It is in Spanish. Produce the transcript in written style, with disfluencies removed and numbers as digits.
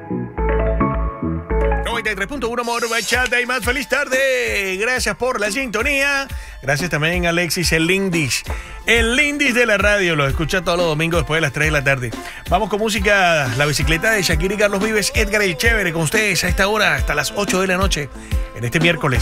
93.1 Amor Bachata y más. Feliz tarde. Gracias por la sintonía. Gracias también a Alexis, el Lindis. El Lindis de la radio. Lo escucha todos los domingos después de las 3 de la tarde. Vamos con música. La bicicleta de Shakira y Carlos Vives. Edgar el Chévere con ustedes a esta hora hasta las 8 de la noche. En este miércoles.